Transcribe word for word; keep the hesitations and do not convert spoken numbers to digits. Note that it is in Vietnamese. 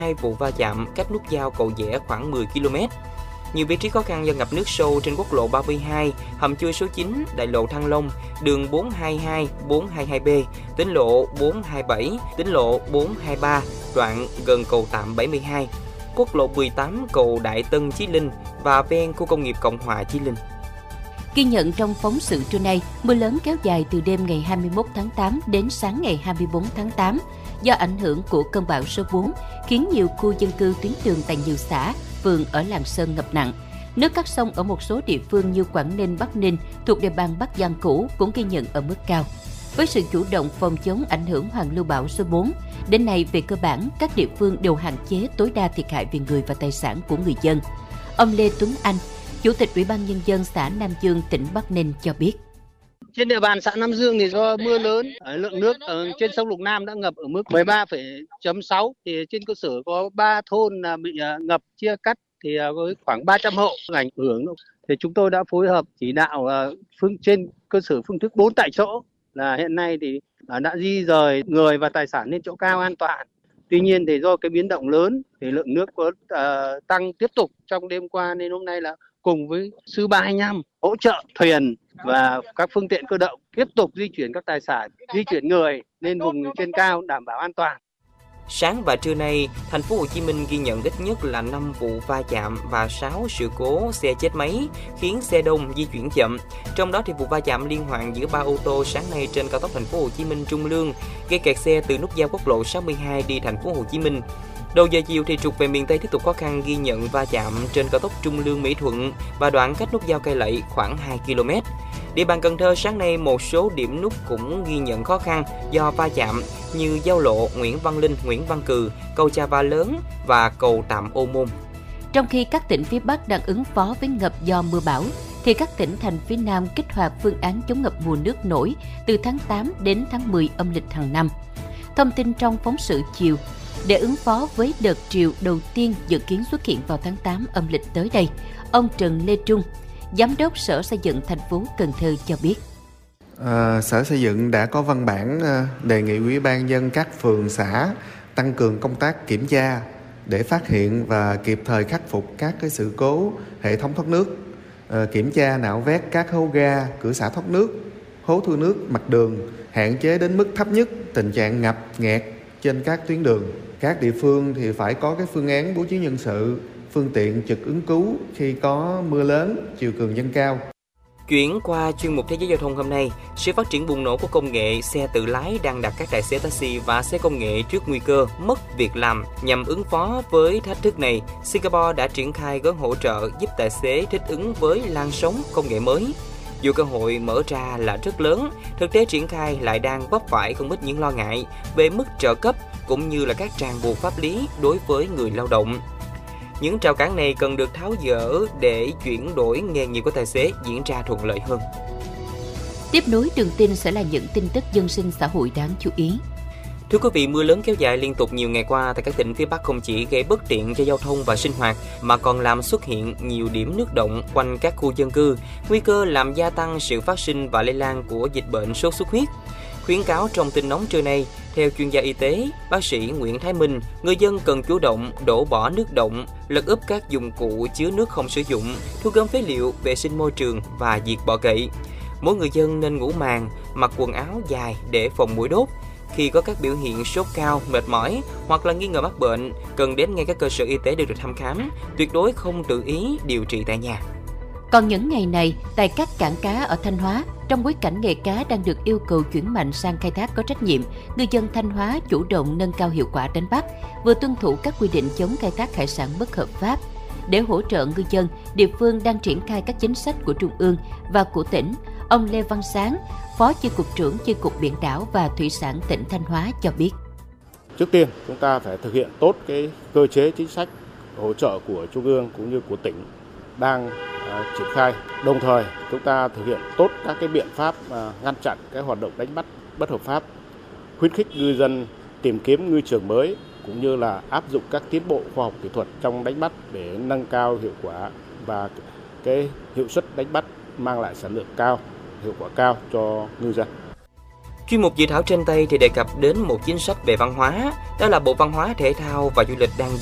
Hai vụ va chạm cách nút giao Cầu Giẽ khoảng mười ki lô mét. Nhiều vị trí khó khăn do ngập nước sâu trên quốc lộ ba mươi hai, hầm chui số chín, đại lộ Thăng Long, đường bốn hai hai, bốn hai hai B, tỉnh lộ bốn hai bảy, tỉnh lộ bốn hai ba, đoạn gần cầu tạm bảy mươi hai, quốc lộ mười tám, cầu Đại Tân Chí Linh và ven khu công nghiệp Cộng Hòa Chí Linh. Ghi nhận trong phóng sự trưa nay, mưa lớn kéo dài từ đêm ngày hai mươi mốt tháng tám đến sáng ngày hai mươi tư tháng tám. Do ảnh hưởng của cơn bão số bốn, khiến nhiều khu dân cư tuyến đường tại nhiều xã, phường ở Lạng Sơn ngập nặng. Nước các sông ở một số địa phương như Quảng Ninh, Bắc Ninh thuộc địa bàn Bắc Giang cũ cũng ghi nhận ở mức cao. Với sự chủ động phòng chống ảnh hưởng hoàn lưu bão số bốn, đến nay về cơ bản các địa phương đều hạn chế tối đa thiệt hại về người và tài sản của người dân. Ông Lê Tuấn Anh, Chủ tịch Ủy ban Nhân dân xã Nam Dương, tỉnh Bắc Ninh cho biết. Trên địa bàn xã Nam Dương thì do mưa lớn, lượng nước ở trên sông Lục Nam đã ngập ở mức mười ba phẩy sáu, thì trên cơ sở có ba thôn bị ngập chia cắt thì với khoảng ba trăm hộ ảnh hưởng. Thì chúng tôi đã phối hợp chỉ đạo phương trên cơ sở phương thức bốn tại chỗ, là hiện nay thì đã di rời người và tài sản lên chỗ cao an toàn. Tuy nhiên thì do cái biến động lớn thì lượng nước có uh, tăng tiếp tục trong đêm qua, nên hôm nay là cùng với sư ba hai lăm hỗ trợ thuyền và các phương tiện cơ động tiếp tục di chuyển các tài sản, di chuyển người lên vùng trên cao đảm bảo an toàn. Sáng và trưa nay, thành phố Hồ Chí Minh ghi nhận ít nhất là năm vụ va chạm và sáu sự cố xe chết máy, khiến xe đông di chuyển chậm. Trong đó thì vụ va chạm liên hoàn giữa ba ô tô sáng nay trên cao tốc thành phố Hồ Chí Minh Trung Lương gây kẹt xe từ nút giao quốc lộ sáu mươi hai đi thành phố Hồ Chí Minh. Đầu giờ chiều thì trục về miền Tây tiếp tục khó khăn, ghi nhận va chạm trên cao tốc Trung Lương Mỹ Thuận và đoạn cách nút giao Cai Lậy khoảng hai ki lô mét. Địa bàn Cần Thơ sáng nay một số điểm nút cũng ghi nhận khó khăn do va chạm như giao lộ Nguyễn Văn Linh, Nguyễn Văn Cừ, cầu Chà Va Lớn và cầu Tạm Ô Môn. Trong khi các tỉnh phía Bắc đang ứng phó với ngập do mưa bão, thì các tỉnh thành phía Nam kích hoạt phương án chống ngập mùa nước nổi từ tháng tám đến tháng mười âm lịch hàng năm. Thông tin trong phóng sự chiều, để ứng phó với đợt triều đầu tiên dự kiến xuất hiện vào tháng tám âm lịch tới đây, ông Trần Lê Trung, Giám đốc Sở Xây dựng thành phố Cần Thơ cho biết. À, Sở Xây dựng đã có văn bản đề nghị Ủy ban nhân dân các phường xã tăng cường công tác kiểm tra để phát hiện và kịp thời khắc phục các cái sự cố hệ thống thoát nước, à, kiểm tra nạo vét các hố ga, cửa xả thoát nước, hố thu nước mặt đường, hạn chế đến mức thấp nhất tình trạng ngập nghẹt trên các tuyến đường. Các địa phương thì phải có cái phương án bố trí nhân sự, phương tiện trực ứng cứu khi có mưa lớn, chiều cường dâng cao. Chuyển qua chuyên mục Thế giới giao thông hôm nay, sự phát triển bùng nổ của công nghệ xe tự lái đang đặt các tài xế taxi và xe công nghệ trước nguy cơ mất việc làm. Nhằm ứng phó với thách thức này, Singapore đã triển khai gói hỗ trợ giúp tài xế thích ứng với làn sóng công nghệ mới. Dù cơ hội mở ra là rất lớn, thực tế triển khai lại đang vấp phải không ít những lo ngại về mức trợ cấp cũng như là các ràng buộc pháp lý đối với người lao động. Những rào cản này cần được tháo dỡ để chuyển đổi nghề nghiệp của tài xế diễn ra thuận lợi hơn. Tiếp nối đường tin sẽ là những tin tức dân sinh xã hội đáng chú ý. Thưa quý vị, mưa lớn kéo dài liên tục nhiều ngày qua tại các tỉnh phía Bắc không chỉ gây bất tiện cho giao thông và sinh hoạt mà còn làm xuất hiện nhiều điểm nước động quanh các khu dân cư, nguy cơ làm gia tăng sự phát sinh và lây lan của dịch bệnh sốt xuất huyết. Khuyến cáo trong tin nóng trưa nay, theo chuyên gia y tế, bác sĩ Nguyễn Thái Minh, người dân cần chủ động đổ bỏ nước động, lật úp các dụng cụ chứa nước không sử dụng, thu gom phế liệu, vệ sinh môi trường và diệt bọ gậy. Mỗi người dân nên ngủ màn, mặc quần áo dài để phòng muỗi đốt. Khi có các biểu hiện sốt cao, mệt mỏi hoặc là nghi ngờ mắc bệnh, cần đến ngay các cơ sở y tế để được thăm khám, tuyệt đối không tự ý điều trị tại nhà. Còn những ngày này, tại các cảng cá ở Thanh Hóa, trong bối cảnh nghề cá đang được yêu cầu chuyển mạnh sang khai thác có trách nhiệm, người dân Thanh Hóa chủ động nâng cao hiệu quả đánh bắt, vừa tuân thủ các quy định chống khai thác hải sản bất hợp pháp. Để hỗ trợ ngư dân, địa phương đang triển khai các chính sách của Trung ương và của tỉnh. Ông Lê Văn Sáng, Phó Chi cục trưởng Chi cục Biển đảo và Thủy sản tỉnh Thanh Hóa cho biết. Trước tiên, chúng ta phải thực hiện tốt cái cơ chế chính sách hỗ trợ của Trung ương cũng như của tỉnh đang uh, triển khai. Đồng thời, chúng ta thực hiện tốt các cái biện pháp uh, ngăn chặn cái hoạt động đánh bắt bất hợp pháp, khuyến khích ngư dân tìm kiếm ngư trường mới cũng như là áp dụng các tiến bộ khoa học kỹ thuật trong đánh bắt để nâng cao hiệu quả và cái hiệu suất đánh bắt mang lại sản lượng cao, hiệu quả cao cho ngư dân. Chuyên mục dự thảo trên tay thì đề cập đến một chính sách về văn hóa, đó là Bộ Văn hóa, Thể thao và Du lịch đang